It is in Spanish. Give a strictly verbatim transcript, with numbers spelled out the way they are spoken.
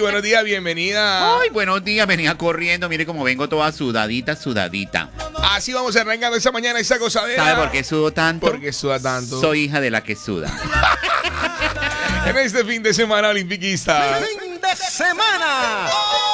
buenos días, bienvenida. Ay, buenos días, venía corriendo, mire cómo vengo toda sudadita, sudadita. Así vamos arrancando esta mañana esa gozadera. ¿Sabe por qué sudo tanto? ¿Por qué suda tanto? Soy hija de la que suda. En este fin de semana olimpiquista. ¡Fin de semana!